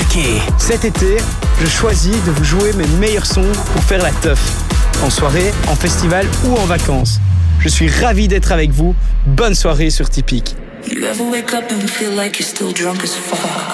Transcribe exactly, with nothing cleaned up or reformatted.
Mickey. Cet été, je choisis de vous jouer mes meilleurs sons pour faire la teuf. En soirée, en festival ou en vacances. Je suis ravi d'être avec vous. Bonne soirée sur Tipeee. You ever wake up and feel like you're still drunk as fuck?